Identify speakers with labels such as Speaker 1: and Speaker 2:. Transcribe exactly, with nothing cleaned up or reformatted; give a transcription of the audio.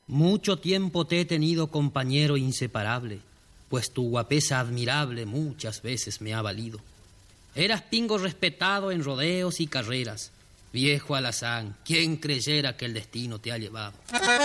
Speaker 1: Mucho tiempo te he tenido compañero inseparable, pues tu guapesa admirable muchas veces me ha valido. Eras pingo respetado en rodeos y carreras, viejo alazán, ¿quién creyera que el destino te ha llevado?